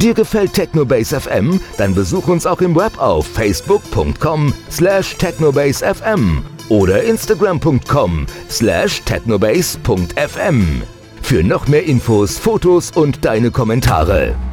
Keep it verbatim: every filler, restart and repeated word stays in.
Dir gefällt Technobase F M? Dann besuch uns auch im Web auf facebook punkt com slash technobase f m oder instagram punkt com slash technobase punkt f m. Für noch mehr Infos, Fotos und deine Kommentare.